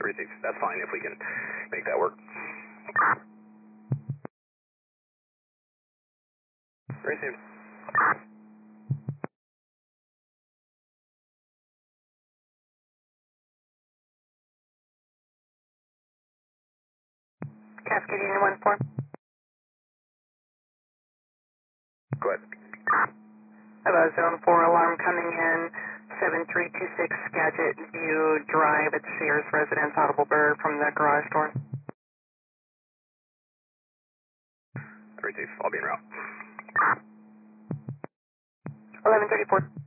Receive. That's fine if we can make that work. Receive. Cascade Union 1-4. Go ahead. Hello, Zone 4 alarm coming in. 7326 Skagit View Drive at Sears Residence, audible bird from the garage door. Receive. I'll be en route. 1134.